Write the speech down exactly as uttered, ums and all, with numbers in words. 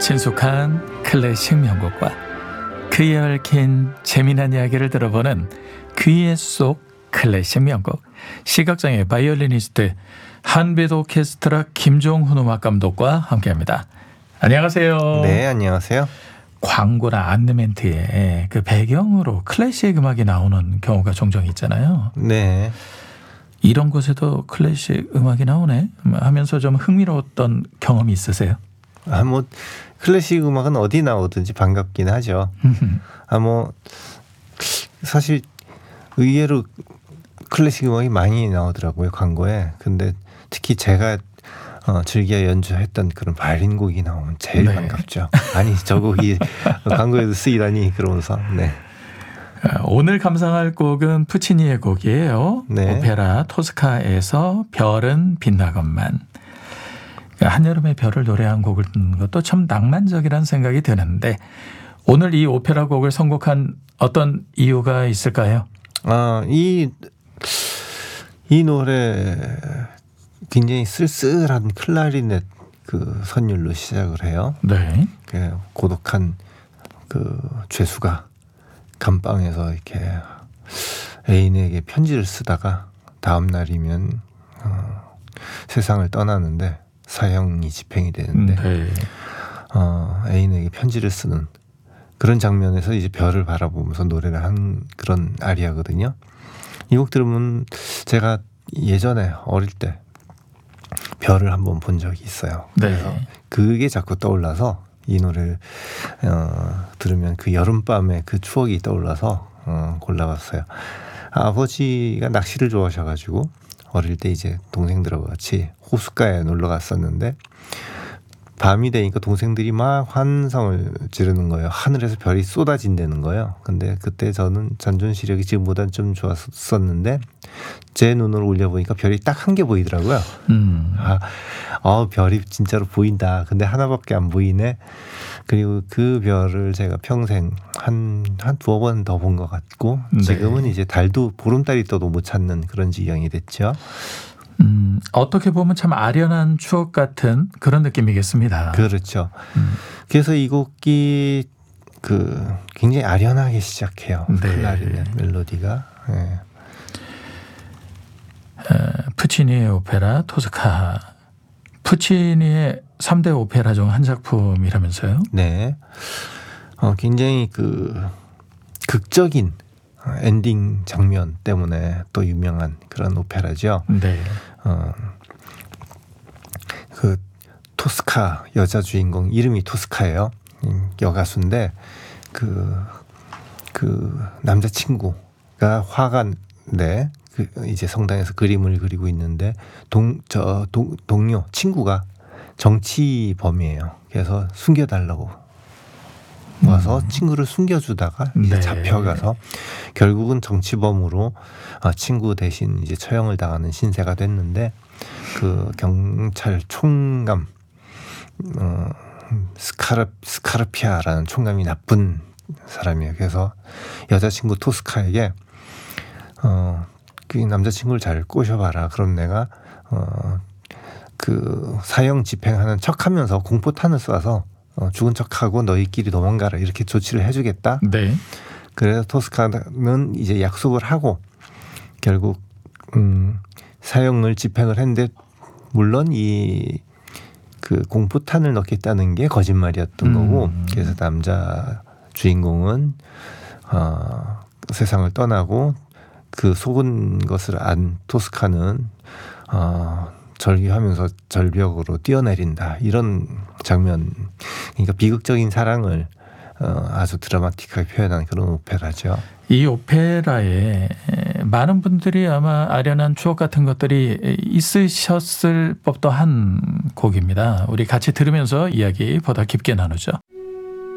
친숙한 클래식 명곡과 그에 얽힌 재미난 이야기를 들어보는 귀에 쏙 클래식 명곡. 시각장애 바이올리니스트 한빛 오케스트라 김종훈 음악 감독과 함께합니다. 안녕하세요. 네, 안녕하세요. 광고나 안내멘트에 그 배경으로 클래식 음악이 나오는 경우가 종종 있잖아요. 네. 이런 곳에도 클래식 음악이 나오네 하면서 좀 흥미로웠던 경험이 있으세요? 아, 뭐 클래식 음악은 어디 나오든지 반갑긴 하죠. 아, 뭐 사실 의외로 클래식 음악이 많이 나오더라고요, 광고에. 근데 특히 제가 어, 즐겨 연주했던 그런 바이올린 곡이 나오면 제일 네. 반갑죠. 아니, 저 곡이 광고에도 쓰이다니 그러면서. 네. 오늘 감상할 곡은 푸치니의 곡이에요. 네. 오페라 토스카에서 별은 빛나건만. 한여름의 별을 노래한 곡을 듣는 것도 참 낭만적이라는 생각이 드는데 오늘 이 오페라 곡을 선곡한 어떤 이유가 있을까요? 아, 이, 이 노래 굉장히 쓸쓸한 클라리넷 그 선율로 시작을 해요. 네. 그 고독한 그 죄수가 감방에서 이렇게 애인에게 편지를 쓰다가 다음 날이면 어, 세상을 떠나는데 사형이 집행이 되는데 네. 어, 애인에게 편지를 쓰는 그런 장면에서 이제 별을 바라보면서 노래를 한 그런 아리아거든요. 이 곡 들으면 제가 예전에 어릴 때 별을 한번 본 적이 있어요. 그래서 네. 그게 자꾸 떠올라서 이 노래를 어, 들으면 그 여름밤의 그 추억이 떠올라서 어, 골라봤어요. 아버지가 낚시를 좋아하셔가지고 어릴 때 이제 동생들하고 같이 호숫가에 놀러 갔었는데 밤이 되니까 동생들이 막 환성을 지르는 거예요. 하늘에서 별이 쏟아진다는 거예요. 근데 그때 저는 전전 시력이 지금보다는 좀 좋았었는데 제 눈으로 올려보니까 별이 딱 한 개 보이더라고요. 음. 아, 어, 별이 진짜로 보인다. 근데 하나밖에 안 보이네. 그리고 그 별을 제가 평생 한, 한 두어 번 더 본 것 같고 지금은 네. 이제 달도 보름달이 떠도 못 찾는 그런 지경이 됐죠. 음, 어떻게 보면 참 아련한 추억 같은 그런 느낌이겠습니다. 그렇죠. 음. 그래서 이 곡이 그 굉장히 아련하게 시작해요. 네. 클라리넷 멜로디가. 네. 어, 푸치니의 오페라 토스카. 푸치니의 삼 대 오페라 중 한 작품이라면서요? 네. 어, 굉장히 그 극적인 엔딩 장면 때문에 또 유명한 그런 오페라죠. 네. 어, 그 토스카 여자 주인공 이름이 토스카예요. 여가수인데 그, 그 남자친구가 화가인데 그 이제 성당에서 그림을 그리고 있는데 동, 저 동, 동료 친구가 정치범이에요. 그래서 숨겨달라고 와서 음. 친구를 숨겨주다가 이제 네. 잡혀가서 결국은 정치범으로 친구 대신 이제 처형을 당하는 신세가 됐는데 그 경찰 총감 어, 스카르 스카르피아라는 총감이 나쁜 사람이에요. 그래서 여자친구 토스카에게 어, 그 남자친구를 잘 꼬셔봐라. 그럼 내가 어, 그 사형 집행하는 척하면서 공포탄을 쏴서 어, 죽은 척하고 너희끼리 도망가라 이렇게 조치를 해주겠다. 네. 그래서 토스카는 이제 약속을 하고 결국 음, 사형을 집행을 했는데 물론 이 그 공포탄을 넣겠다는 게 거짓말이었던 음. 거고 그래서 남자 주인공은 어, 세상을 떠나고 그 속은 것을 안 토스카는 어, 절규하면서 절벽으로 뛰어내린다 이런 장면. 그러니까 비극적인 사랑을 어, 아주 드라마틱하게 표현한 그런 오페라죠. 이 오페라에 많은 분들이 아마 아련한 추억 같은 것들이 있으셨을 법도 한 곡입니다. 우리 같이 들으면서 이야기 보다 깊게 나누죠.